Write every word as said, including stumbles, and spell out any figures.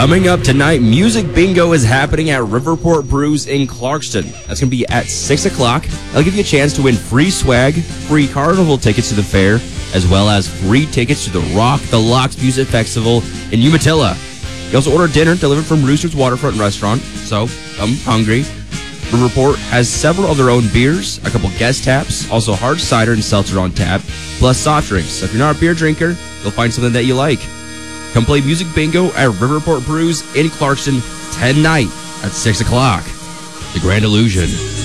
Coming up tonight, Music Bingo is happening at Riverport Brews in Clarkston. That's going to be at six o'clock. That'll give you a chance to win free swag, free carnival tickets to the fair, as well as free tickets to the Rock the Locks Music Festival in Umatilla. You also order dinner delivered from Rooster's Waterfront Restaurant, so come hungry. Riverport has several of their own beers, a couple guest taps, also hard cider and seltzer on tap, plus soft drinks. So if you're not a beer drinker, you'll find something that you like. Come play Music Bingo at Riverport Brews in Clarkston tonight at six o'clock. The Grand Illusion.